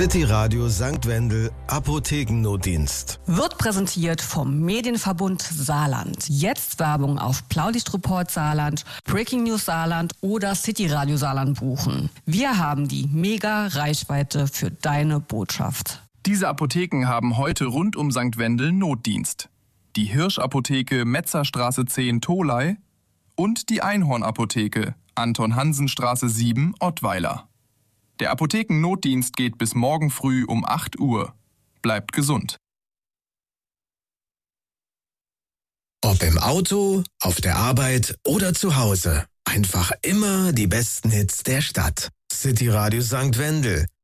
City Radio St. Wendel Apothekennotdienst. Wird präsentiert vom Medienverbund Saarland. Jetzt Werbung auf Blaulichtreport Saarland, Breaking News Saarland oder City Radio Saarland buchen. Wir haben die Mega-Reichweite für deine Botschaft. Diese Apotheken haben heute rund um St. Wendel Notdienst. Die Hirschapotheke Metzerstraße 10 Tholey und die Einhornapotheke Anton-Hansen-Straße 7 Ottweiler. Der Apothekennotdienst geht bis morgen früh um 8 Uhr. Bleibt gesund. Ob im Auto, auf der Arbeit oder zu Hause. Einfach immer die besten Hits der Stadt. City Radio St. Wendel.